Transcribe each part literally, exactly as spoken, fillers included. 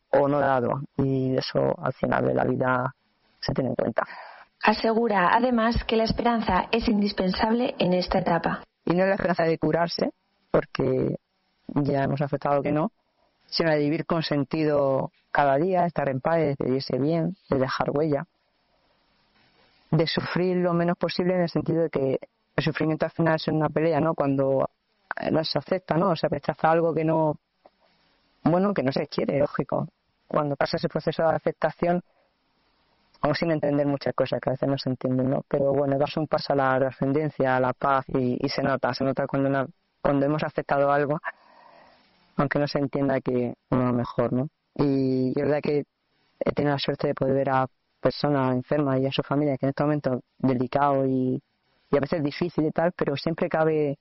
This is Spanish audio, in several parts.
o no dado, y eso al final de la vida se tiene en cuenta. Asegura además que la esperanza es indispensable en esta etapa. Y no es la esperanza de curarse, porque ya hemos aceptado que no, sino de vivir con sentido cada día, estar en paz, de irse bien, de dejar huella, de sufrir lo menos posible, en el sentido de que el sufrimiento al final es una pelea, ¿no? Cuando no se acepta, ¿no? O se rechaza algo que no, bueno, que no se quiere, lógico. Cuando pasa ese proceso de aceptación, aún sin entender muchas cosas que a veces no se entienden, ¿no? Pero bueno, das un paso a la trascendencia, a la paz, y, y se nota, se nota cuando, una, cuando hemos aceptado algo, aunque no se entienda que uno mejor, ¿no? Y es verdad que he tenido la suerte de poder ver a personas enfermas y a su familia que en este momento delicado y, y a veces difícil y tal, pero siempre cabe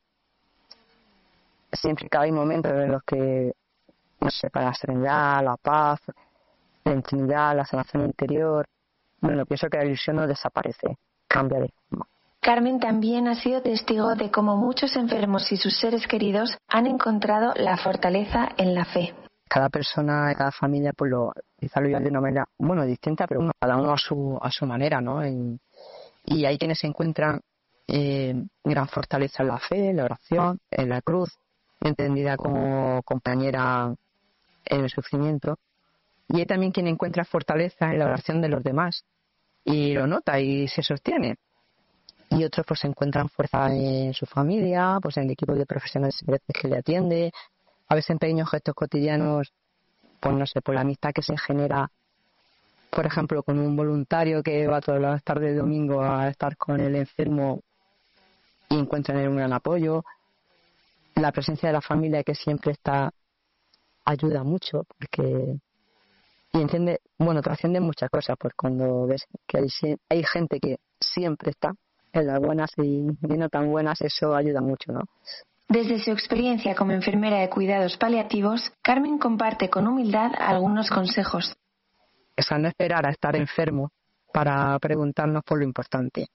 siempre cabe momentos en los que, no sé, para la serenidad, la paz, la intimidad, la sanación interior. Bueno, pienso que la ilusión no desaparece, cambia de forma. Carmen también ha sido testigo de cómo muchos enfermos y sus seres queridos han encontrado la fortaleza en la fe. Cada persona, cada familia, pues lo quizá lo vive de una manera, bueno, distinta, pero bueno, cada uno a su a su manera, ¿no? En, y hay quienes se encuentran eh, gran fortaleza en la fe, en la oración, en la cruz, entendida como compañera en el sufrimiento. Y hay también quien encuentra fortaleza en la oración de los demás y lo nota y se sostiene. Y otros pues encuentran fuerza en su familia, pues en el equipo de profesionales que le atiende, a veces en pequeños gestos cotidianos, pues no sé, por la amistad que se genera, por ejemplo, con un voluntario que va todas las tardes de domingo a estar con el enfermo y encuentra en él un gran apoyo. La presencia de la familia que siempre está ayuda mucho, porque y entiende, bueno, trasciende muchas cosas, pues cuando ves que hay, hay gente que siempre está en las buenas y no tan buenas, eso ayuda mucho, ¿no? Desde su experiencia como enfermera de cuidados paliativos, Carmen comparte con humildad algunos consejos. O sea, no esperar a estar enfermo para preguntarnos por lo importante.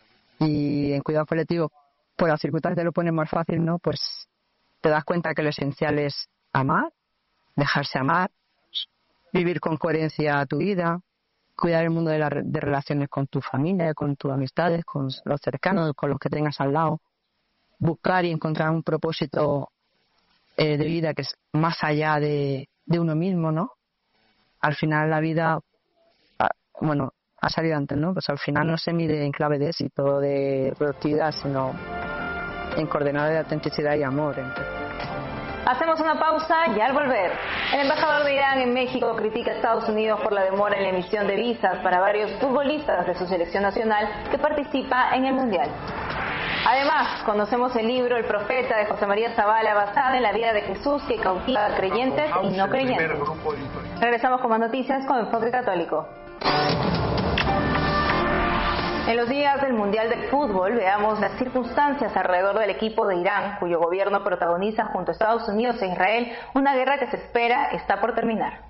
Y en cuidados paliativos, pues las circunstancias lo ponen más fácil, ¿no? Pues te das cuenta que lo esencial es amar, dejarse amar, vivir con coherencia tu vida, cuidar el mundo de, la, de relaciones con tu familia, con tus amistades, con los cercanos, con los que tengas al lado. Buscar y encontrar un propósito eh, de vida que es más allá de, de uno mismo, ¿no? Al final la vida, bueno, ha salido antes, ¿no? Pues al final no se mide en clave de éxito, de productividad, sino en coordenadas de autenticidad y amor. Entonces. Hacemos una pausa y al volver, el embajador de Irán en México critica a Estados Unidos por la demora en la emisión de visas para varios futbolistas de su selección nacional que participa en el Mundial. Además, conocemos el libro El Profeta de José María Zavala, basada en la vida de Jesús, que cautiva a creyentes y no creyentes. Regresamos con más noticias con Enfoque Católico. En los días del Mundial de Fútbol, veamos las circunstancias alrededor del equipo de Irán, cuyo gobierno protagoniza junto a Estados Unidos e Israel una guerra que se espera está por terminar.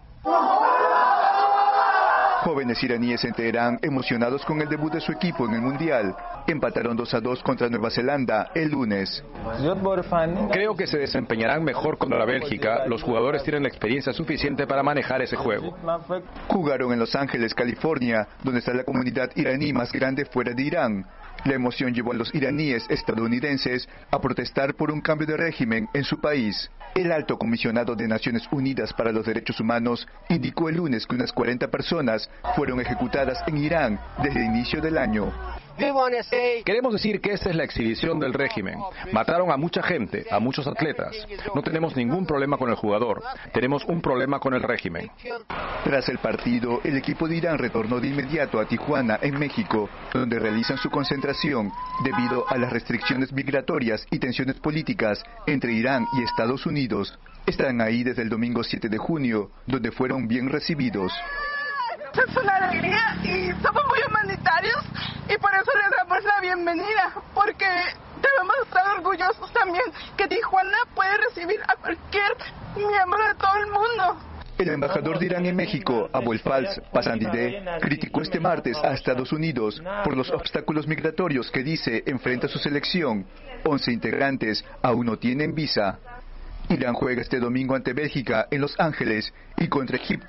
Jóvenes iraníes en Teherán, emocionados con el debut de su equipo en el Mundial, empataron dos a dos contra Nueva Zelanda el lunes. Creo que se desempeñarán mejor contra Bélgica. Los jugadores tienen la experiencia suficiente para manejar ese juego. Jugaron en Los Ángeles, California, donde está la comunidad iraní más grande fuera de Irán. La emoción llevó a los iraníes estadounidenses a protestar por un cambio de régimen en su país. El alto comisionado de Naciones Unidas para los Derechos Humanos indicó el lunes que unas cuarenta personas fueron ejecutadas en Irán desde el inicio del año. Queremos decir que esta es la exhibición del régimen. Mataron a mucha gente, a muchos atletas. No tenemos ningún problema con el jugador. Tenemos un problema con el régimen. Tras el partido, el equipo de Irán retornó de inmediato a Tijuana, en México, donde realizan su concentración debido a las restricciones migratorias y tensiones políticas entre Irán y Estados Unidos. Están ahí desde el domingo siete de junio, donde fueron bien recibidos. Es una alegría y somos muy humanitarios y por eso les damos la bienvenida, porque debemos estar orgullosos también que Tijuana puede recibir a cualquier miembro de todo el mundo. El embajador de Irán en México, Abul Fals Pasandideh, criticó este martes a Estados Unidos por los obstáculos migratorios que dice enfrenta su selección. once integrantes aún no tienen visa. Irán juega este domingo ante Bélgica en Los Ángeles y contra Egipto